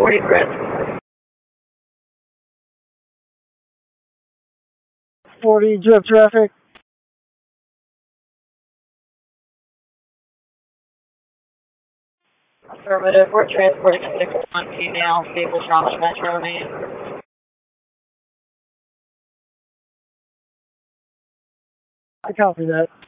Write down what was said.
40 Chris. 40, do you have traffic? Affirmative, we're transporting a 6'1" female, vehicle from Metro Maine. I copy that.